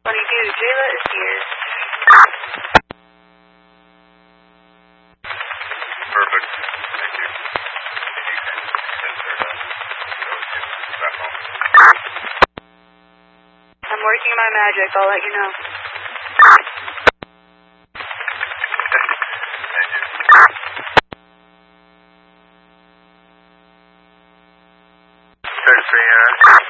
Jayla is here. Perfect. Thank you. I'm working my magic. I'll let you know. Thank you.